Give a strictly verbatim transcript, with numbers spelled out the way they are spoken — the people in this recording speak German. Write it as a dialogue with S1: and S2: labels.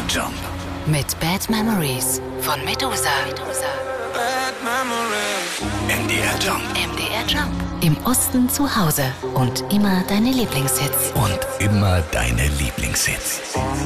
S1: Jump.
S2: Mit Bad Memories von Medusa.
S3: Bad memories.
S1: M D R Jump.
S2: M D R Jump. Im Osten zu Hause und immer deine Lieblingshits.
S1: Und immer deine Lieblingshits.